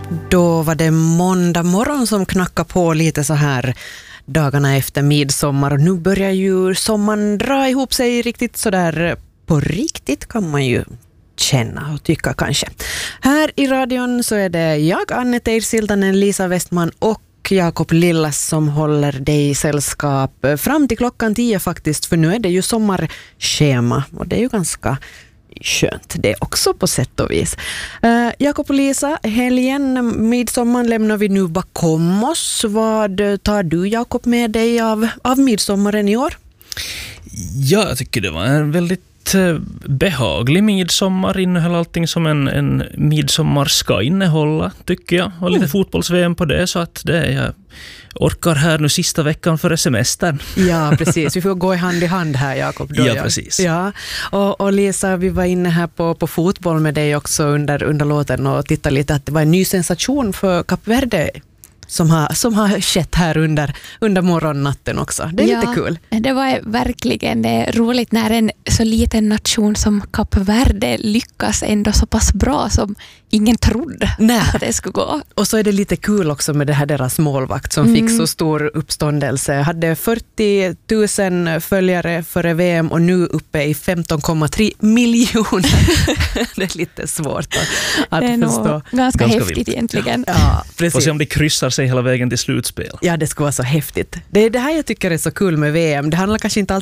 Då var det måndag morgon som knackade på lite så här dagarna efter midsommar. Och nu börjar ju sommaren dra ihop sig riktigt så där på riktigt, kan man ju känna och tycka kanske. Här i radion så är det jag, Anne Teirsiltanen, Lisa Westman och Jakob Lillas som håller dig i sällskap fram till klockan 10 faktiskt, för nu är det ju sommarschema och det är ju ganska skönt det också på sätt och vis. Jakob och Lisa, helgen, midsommar lämnar vi nu bakom oss. Vad tar du, Jakob, med dig av midsommaren i år? Ja, jag tycker det var en väldigt behaglig midsommar, innehöll allting som en midsommar ska innehålla, tycker jag. Och lite fotbolls-VM på det, så att det jag orkar här nu sista veckan före semestern. Ja, precis. Vi får gå i hand här, Jakob. Ja, precis. Ja. Och Lisa, vi var inne här på fotboll med dig också under låten och tittade lite att det var en ny sensation för Kap Verde som har skett här under morgonnatten också. Det är lite kul. Det var verkligen roligt när en så liten nation som Kap Verde lyckas ändå så pass bra som ingen trodde att det skulle gå. Och så är det lite kul också med det här deras målvakt som fick så stor uppståndelse. Hade 40 000 följare före VM och nu uppe i 15,3 miljoner. Det är lite svårt att det är förstå. Ganska häftigt egentligen. Ja, precis. Får se om det kryssar sig hela vägen till slutspel. Ja, det skulle vara så häftigt. Det är det här jag tycker är så kul med VM. Det handlar kanske inte alltid